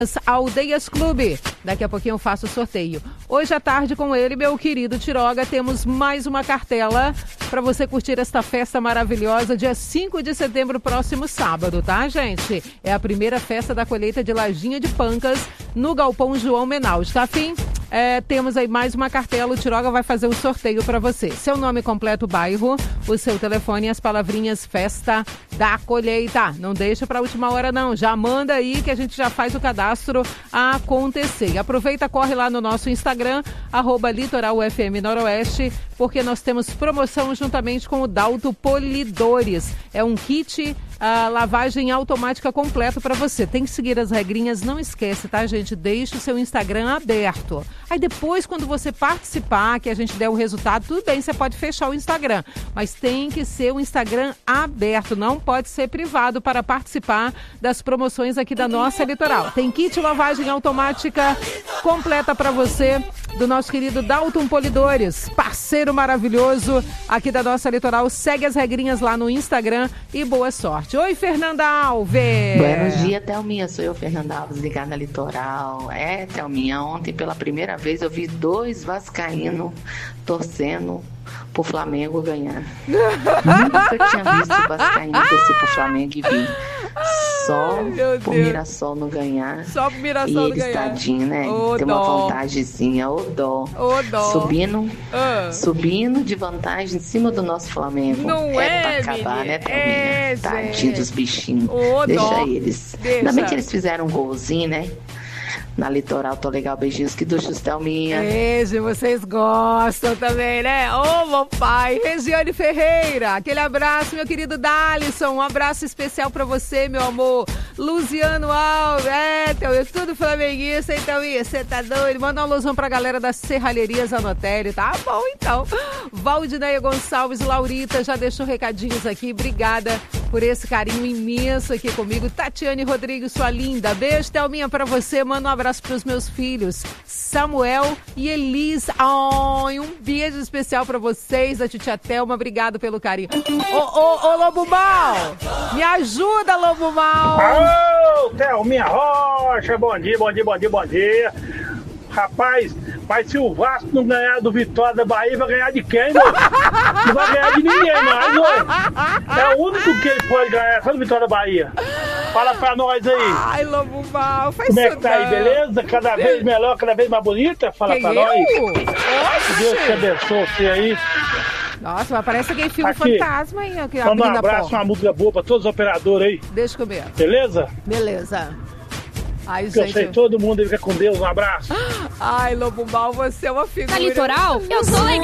Aldeias Clube. Daqui a pouquinho eu faço o sorteio. Hoje à tarde com ele, meu querido Tiroga, temos mais uma cartela para você curtir esta festa maravilhosa, dia 5 de setembro, próximo sábado, tá, gente? É a primeira festa da colheita de Lajinha de Pancas no Galpão João Menaldi. Tá afim? Temos aí mais uma cartela, o Tiroga vai fazer o sorteio para você. Seu nome completo, bairro, o seu telefone e as palavrinhas festa da colheita. Não deixa para a última hora não, já manda aí que a gente já faz o cadastro acontecer. E aproveita, corre lá no nosso Instagram, @LitoralFMNoroeste, porque nós temos promoção juntamente com o Dalto Polidores. É um kit lavagem automática completo para você. Tem que seguir as regrinhas, não esquece, tá, gente? Deixa o seu Instagram aberto. Aí depois, quando você participar, que a gente der o resultado, tudo bem, você pode fechar o Instagram. Mas tem que ser o Instagram aberto, não pode ser privado para participar das promoções aqui da nossa Litoral. Tem kit lavagem automática completa para você, do nosso querido Dalton Polidores, parceiro maravilhoso aqui da nossa Litoral. Segue as regrinhas lá no Instagram e boa sorte. Oi, Fernanda Alves. Buenos dias, Thelminha. Sou eu, Fernanda Alves, ligada na Litoral. Thelminha, ontem pela primeira vez eu vi 2 vascaínos torcendo pro Flamengo ganhar. Nunca tinha visto o vascaíno torcer pro Flamengo e vi. Só pro Mirassol não ganhar. Só pro Mirassol não ganhar. Tadinho, né? Ô, tem uma vantagemzinha, ô dó. Subindo de vantagem em cima do nosso Flamengo. Não pra acabar, né, Thelminha? Tadinho dos bichinhos. Deixa dó. eles. Ainda bem que eles fizeram um golzinho, né? Na Litoral, tô legal, beijinhos, que duchos, Thelminha. Beijo, vocês gostam também, né? Ô, meu pai, Regiane Ferreira, aquele abraço, meu querido Dalisson, um abraço especial pra você, meu amor. Luciano Alves, Thelminha, tudo flamenguista, hein, Thelminha? Você tá doido? Manda um alusão pra galera das Serralherias Anotelli, tá bom, então. Valdineia Gonçalves, Laurita, já deixou recadinhos aqui, obrigada por esse carinho imenso aqui comigo. Tatiane Rodrigues, sua linda, beijo, Thelminha, pra você, manda um abraço para os meus filhos, Samuel e Elisa. Um beijo especial para vocês, da titia Thelma. Obrigado pelo carinho. Ô, Lobo Mal! Me ajuda, Lobo Mal! Ô, Thelminha Rocha, bom dia. Rapaz, mas se o Vasco não ganhar do Vitória da Bahia, vai ganhar de quem, mano? Não vai ganhar de ninguém mais, mano. É o único que ele pode ganhar, só do Vitória da Bahia. Fala pra nós aí. Ai, Lobo Mal, faz como é que tá aí, beleza? Cada vez melhor, cada vez mais bonita? Fala pra nós. Que Deus te abençoe você aí. Nossa, mas parece aquele filme aqui, fantasma aí. Manda um abraço, uma música boa pra todos os operadores aí. Deixa comigo. Beleza? Beleza. Ai, gente. Eu sei, todo mundo fica com Deus, um abraço. Ai, Lobo Mal, você é uma figura. Na Litoral, eu sou legal.